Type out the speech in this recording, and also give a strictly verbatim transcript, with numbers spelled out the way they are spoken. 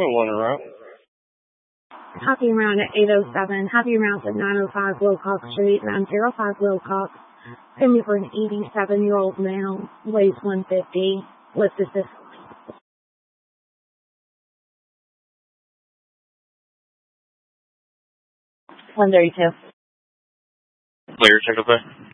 one around. Hopping around at eight oh seven, hopping around at nine oh five Wilcox Street, nine oh five Wilcox. Coming for an eighty-seven-year-old male, weighs one fifty, with assistance. one thirty-two. Clear, check up there.